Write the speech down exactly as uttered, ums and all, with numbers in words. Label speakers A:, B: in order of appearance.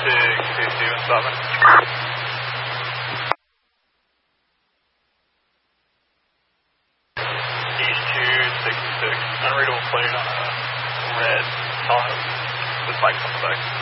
A: six two two and seven. East two sixty-six. Unreadable plate on a red Tahoe with bikes on the back.